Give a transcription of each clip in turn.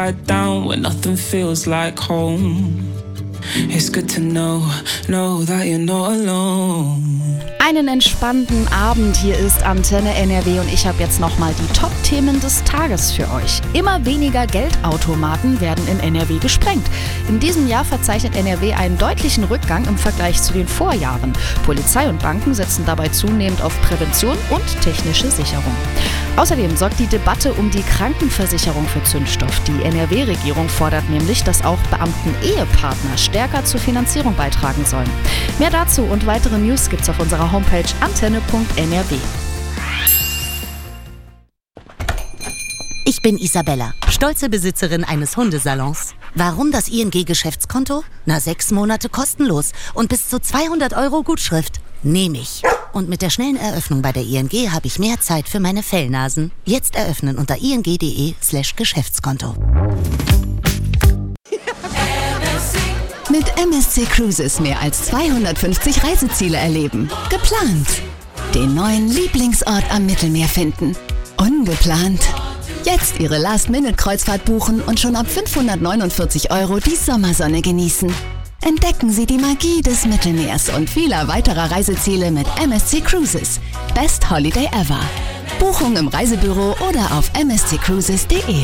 Down when nothing feels like home. It's good to know that you're not alone. Einen entspannten Abend, hier ist Antenne NRW und ich habe jetzt nochmal die Top-Themen des Tages für euch. Immer weniger Geldautomaten werden in NRW gesprengt. In diesem Jahr verzeichnet NRW einen deutlichen Rückgang im Vergleich zu den Vorjahren. Polizei und Banken setzen dabei zunehmend auf Prävention und technische Sicherung. Außerdem sorgt die Debatte um die Krankenversicherung für Zündstoff. Die NRW-Regierung fordert nämlich, dass auch Beamten-Ehepartner stärker zur Finanzierung beitragen sollen. Mehr dazu und weitere News gibt's auf unserer Homepage antenne.nrw. Ich bin Isabella, stolze Besitzerin eines Hundesalons. Warum das ING-Geschäftskonto? 6 Monate kostenlos und bis zu 200 € Gutschrift. Nehme ich. Und mit der schnellen Eröffnung bei der ING habe ich mehr Zeit für meine Fellnasen. Jetzt eröffnen unter ing.de/Geschäftskonto. Mit MSC Cruises mehr als 250 Reiseziele erleben. Geplant. Den neuen Lieblingsort am Mittelmeer finden. Ungeplant. Jetzt Ihre Last-Minute-Kreuzfahrt buchen und schon ab 549 € die Sommersonne genießen. Entdecken Sie die Magie des Mittelmeers und vieler weiterer Reiseziele mit MSC Cruises. Best Holiday ever. Buchung im Reisebüro oder auf msccruises.de.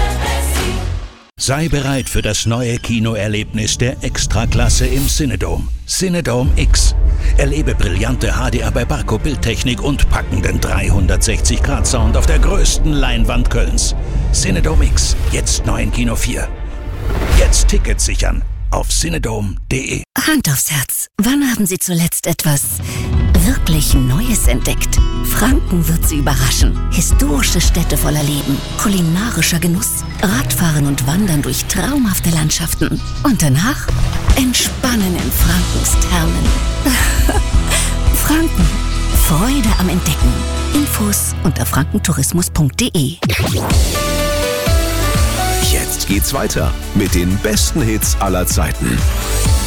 Sei bereit für das neue Kinoerlebnis der Extraklasse im Cinedome. Cinedome X. Erlebe brillante HDR bei Barco-Bildtechnik und packenden 360-Grad-Sound auf der größten Leinwand Kölns. Cinedome X, jetzt neu in Kino 4. Jetzt Tickets sichern auf cinedome.de. Hand aufs Herz, wann haben Sie zuletzt etwas wirklich Neues entdeckt? Franken wird Sie überraschen. Historische Städte voller Leben, kulinarischer Genuss, Radfahren und Wandern durch traumhafte Landschaften. Und danach entspannen in Frankens Thermen. Franken. Freude am Entdecken. Infos unter frankentourismus.de. Jetzt geht's weiter mit den besten Hits aller Zeiten.